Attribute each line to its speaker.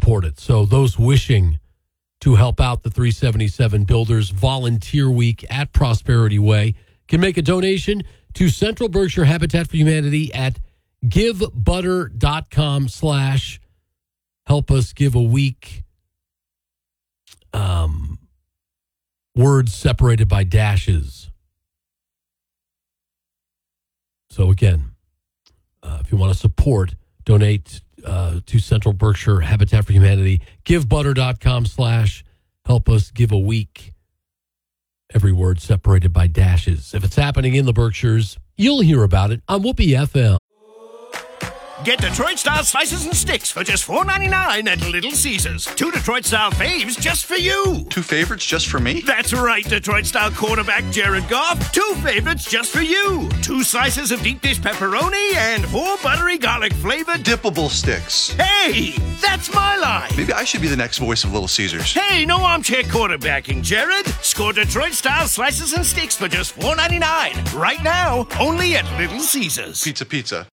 Speaker 1: support it. So those wishing to help out the 377 Builders Volunteer Week at Prosperity Way can make a donation to Central Berkshire Habitat for Humanity at givebutter.com/help us give a week. Words separated by dashes. So again, if you want to support, donate to Central Berkshire Habitat for Humanity, givebutter.com/help us give a week. Every word separated by dashes. If it's happening in the Berkshires, you'll hear about it on Whoopee FM.
Speaker 2: Get Detroit-style slices and sticks for just $4.99 at Little Caesars. 2 Detroit-style faves just for you.
Speaker 3: 2 favorites just for me?
Speaker 2: That's right, Detroit-style quarterback Jared Goff. 2 favorites just for you. 2 slices of deep dish pepperoni and 4 buttery garlic-flavored
Speaker 3: dippable sticks.
Speaker 2: Hey, that's my line.
Speaker 3: Maybe I should be the next voice of Little Caesars.
Speaker 2: Hey, no armchair quarterbacking, Jared. Score Detroit-style slices and sticks for just $4.99. Right now, only at Little Caesars.
Speaker 3: Pizza.